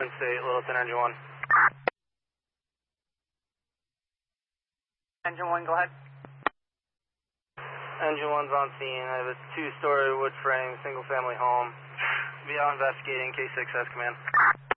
State, Littleton, Engine 1. Engine 1, go ahead. Engine 1's on scene. I have a 2-story wood frame, single family home. Be out investigating K6S command.